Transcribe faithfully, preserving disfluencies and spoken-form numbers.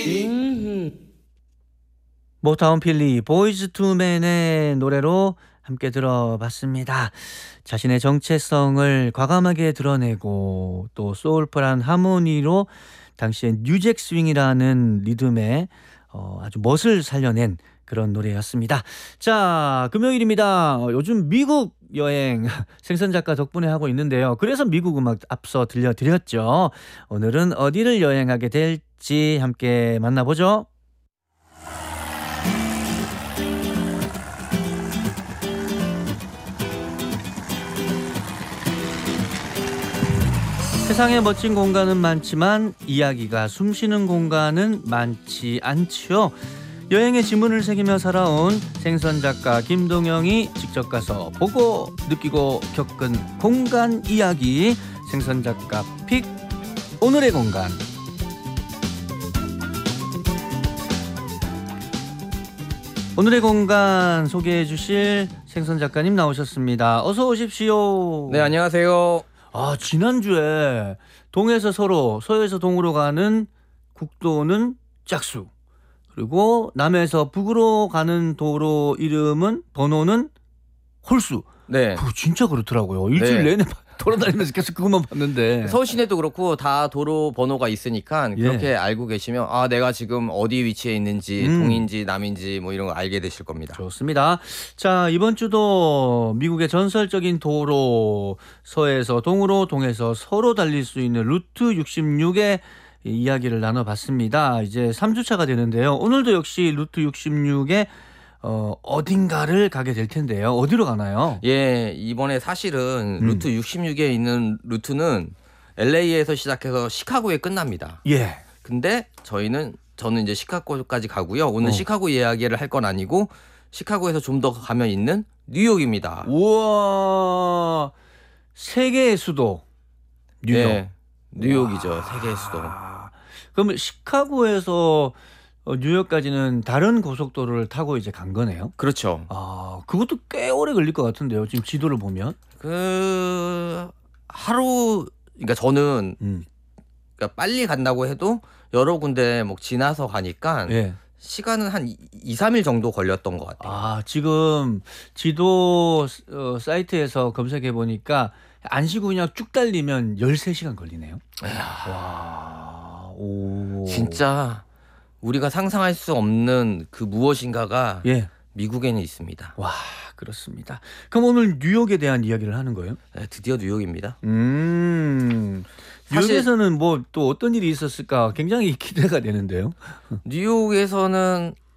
음. 모타운 필리 보이즈 투 맨의 노래로 함께 들어봤습니다. 자신의 정체성을 과감하게 드러내고 또 소울풀한 하모니로 당시엔 뉴잭 스윙이라는 리듬에 어, 아주 멋을 살려낸 그런 노래였습니다. 자, 금요일입니다. 어, 요즘 미국 여행 생선 작가 덕분에 하고 있는데요. 그래서 미국 음악 앞서 들려드렸죠. 오늘은 어디를 여행하게 될지 함께 만나보죠. 세상에 멋진 공간은 많지만 이야기가 숨쉬는 공간은 많지 않지요. 여행의 지문을 새기며 살아온 생선 작가 김동영이 직접 가서 보고 느끼고 겪은 공간 이야기, 생선 작가 픽 오늘의 공간. 오늘의 공간 소개해 주실 생선 작가님 나오셨습니다. 어서 오십시오. 네, 안녕하세요. 아, 지난주에 동에서 서로, 서에서 동으로 가는 국도는 짝수, 그리고 남에서 북으로 가는 도로 이름은 번호는 홀수. 네. 그거 진짜 그렇더라고요. 일주일 네. 내내 돌아다니면서 계속 그것만 봤는데. 서울 시내도 그렇고 다 도로 번호가 있으니까 예. 그렇게 알고 계시면 아 내가 지금 어디 위치에 있는지 음. 동인지 남인지 뭐 이런 거 알게 되실 겁니다. 좋습니다. 자, 이번 주도 미국의 전설적인 도로, 서에서 동으로, 동에서 서로 달릴 수 있는 루트 육십육의 이야기를 나눠봤습니다. 이제 삼 주차가 되는데요. 오늘도 역시 루트 육십육의 어, 어딘가를 가게 될 텐데요. 어디로 가나요? 예, 이번에 사실은 음. 루트 육십육에 있는 루트는 엘에이에서 시작해서 시카고에 끝납니다. 예. 근데 저희는 저는 이제 시카고까지 가고요. 오늘 어. 시카고 이야기를 할 건 아니고 시카고에서 좀 더 가면 있는 뉴욕입니다. 우와, 세계의 수도 뉴욕. 예, 뉴욕이죠. 세계의 수도. 아, 그러면 시카고에서 어, 뉴욕까지는 다른 고속도로를 타고 이제 간 거네요. 그렇죠. 아, 그것도 꽤 오래 걸릴 것 같은데요. 지금 지도를 보면. 그 하루 그러니까 저는 음. 그러니까 빨리 간다고 해도 여러 군데 뭐 지나서 가니까 예. 시간은 한 이, 삼 일 정도 걸렸던 것 같아요. 아, 지금 지도 어, 사이트에서 검색해 보니까 안 쉬고 그냥 쭉 달리면 열세 시간 걸리네요. 와. 오. 진짜 우리가 상상할 수 없는 그 무엇인가가 예. 미국에는 있습니다. 와, 그렇습니다. 그럼 오늘 뉴욕에 대한 이야기를 하는 거예요? 네, 드디어 뉴욕입니다. 음. 사실- 뉴욕에서는 뭐 또 어떤 일이 있었을까 굉장히 기대가 되는데요. 뉴욕에서는